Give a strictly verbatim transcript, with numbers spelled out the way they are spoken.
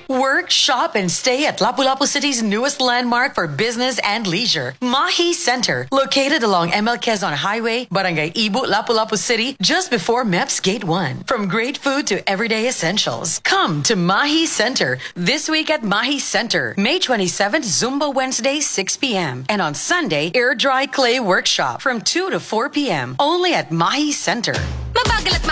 Work, shop, and stay at Lapu-Lapu City's newest landmark for business and leisure, Mahi Center, located along M L Quezon Highway, Barangay Ibu, Lapu-Lapu City, just before M E P S Gate one. From great food to everyday essentials, come to Mahi Center this week at Mahi Center, May twenty-seventh, Zumba Wednesday, six p.m. and on Sunday, Air Dry Clay Workshop from two to four p.m. only at Mahi Center. Mabagal at